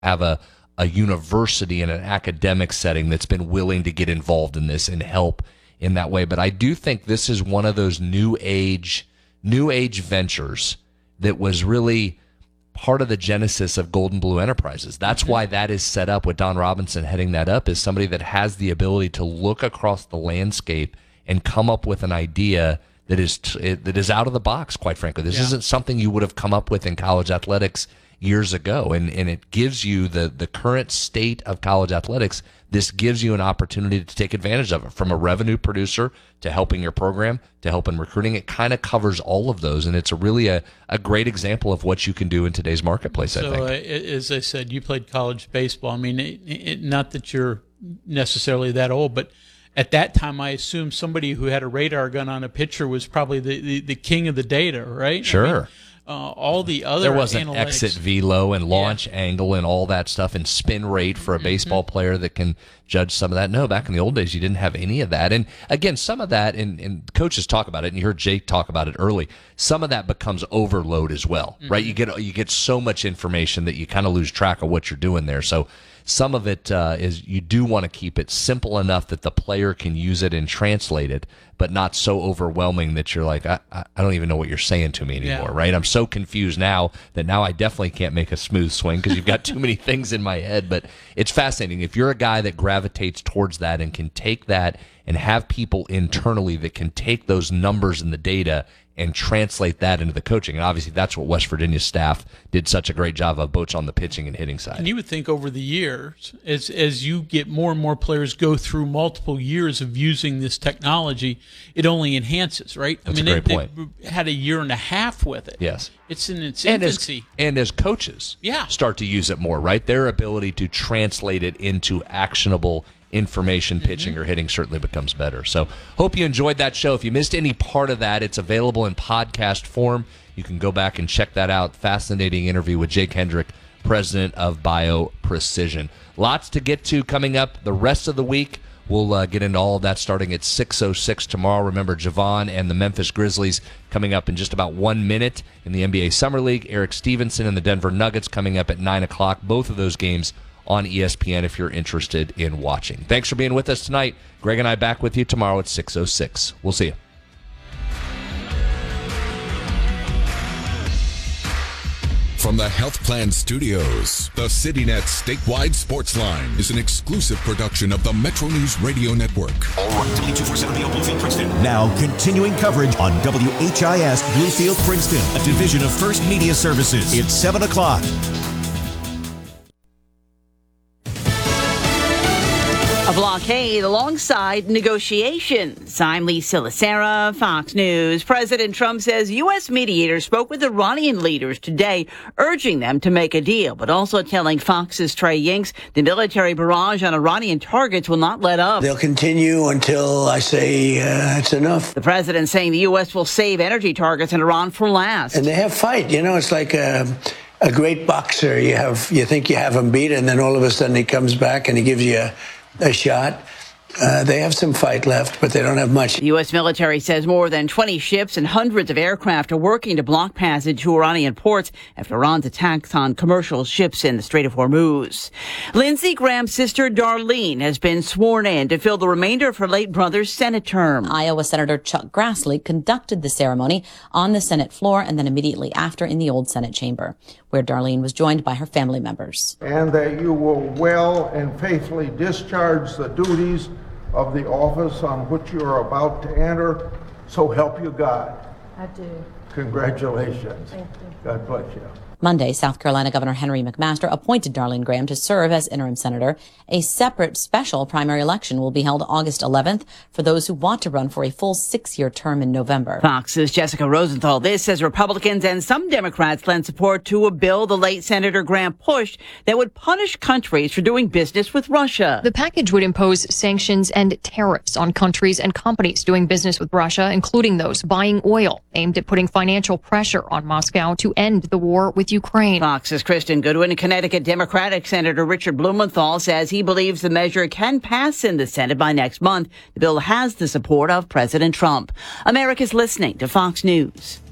have a university and an academic setting that's been willing to get involved in this and help in that way. But I do think this is one of those new age ventures that was really part of the genesis of Golden Blue Enterprises. That's why that is set up with Don Robinson heading that up, is somebody that has the ability to look across the landscape and come up with an idea that is out of the box, quite frankly. This isn't something you would have come up with in college athletics years ago, and it gives you the current state of college athletics. This gives you an opportunity to take advantage of it, from a revenue producer to helping your program to helping recruiting. It kind of covers all of those, and it's really a great example of what you can do in today's marketplace, I think. So, as I said, you played college baseball. I mean, not that you're necessarily that old, but at that time, I assume somebody who had a radar gun on a pitcher was probably the king of the data, right? Sure. I mean, all the other there wasn't analytics. Exit velo and launch angle and all that stuff, and spin rate for a baseball player that can judge some of that. No, back in the old days, you didn't have any of that. And again, some of that, and coaches talk about it, and you heard Jake talk about it early, some of that becomes overload as well, right? You get so much information that you kind of lose track of what you're doing there. So some of it is you do want to keep it simple enough that the player can use it and translate it, but not so overwhelming that you're like, I don't even know what you're saying to me anymore, right? I'm so confused now that now I definitely can't make a smooth swing because you've got too many things in my head. But it's fascinating. If you're a guy that gravitates towards that and can take that and have people internally that can take those numbers and the data and translate that into the coaching. And obviously that's what West Virginia's staff did such a great job of, both on the pitching and hitting side. And you would think over the years, as you get more and more players go through multiple years of using this technology, it only enhances, right? That's a great point. They had a year and a half with it. Yes. It's in its infancy. And as coaches start to use it more, right? Their ability to translate it into actionable information, pitching or hitting, certainly becomes better. So hope you enjoyed that show. If you missed any part of that, it's available in podcast form. You can go back and check that out. Fascinating interview with Jake Hendrick, president of Bio Precision. Lots to get to coming up the rest of the week. We'll get into all of that starting at 6:06 tomorrow. Remember, Javon and the Memphis Grizzlies coming up in just about 1 minute in the NBA Summer League. Eric Stevenson and the Denver Nuggets coming up at 9 o'clock. Both of those games on ESPN if you're interested in watching. Thanks for being with us tonight. Greg and I back with you tomorrow at 6:06. We'll see you. From the Health Plan Studios, the CityNet statewide sports line is an exclusive production of the Metro News Radio Network. All right, W247 Bluefield, Princeton. Now, continuing coverage on WHIS Bluefield, Princeton, a division of First Media Services. It's 7 o'clock. A blockade alongside negotiations. I'm Lisa Lacera, Fox News. President Trump says U.S. mediators spoke with Iranian leaders today, urging them to make a deal, but also telling Fox's Trey Yingst the military barrage on Iranian targets will not let up. They'll continue until I say it's enough. The president saying the U.S. will save energy targets in Iran for last. And they have fight. You know, it's like a great boxer. You think you have him beat, and then all of a sudden he comes back and he gives you a shot. They have some fight left, but they don't have much. The U.S. military says more than 20 ships and hundreds of aircraft are working to block passage to Iranian ports after Iran's attacks on commercial ships in the Strait of Hormuz. Lindsey Graham's sister Darlene has been sworn in to fill the remainder of her late brother's Senate term. Iowa Senator Chuck Grassley conducted the ceremony on the Senate floor and then immediately after in the old Senate chamber, where Darlene was joined by her family members. And that you will well and faithfully discharge the duties of the office on which you are about to enter. So help you God. I do. Congratulations. Thank you. God bless you. Monday, South Carolina Governor Henry McMaster appointed Darlene Graham to serve as interim senator. A separate special primary election will be held August 11th for those who want to run for a full 6-year term in November. Fox's Jessica Rosenthal. This as Republicans and some Democrats lend support to a bill the late Senator Graham pushed that would punish countries for doing business with Russia. The package would impose sanctions and tariffs on countries and companies doing business with Russia, including those buying oil, aimed at putting financial pressure on Moscow to end the war with Ukraine. Fox's Kristen Goodwin. Connecticut Democratic Senator Richard Blumenthal says he believes the measure can pass in the Senate by next month. The bill has the support of President Trump. America's listening to Fox News.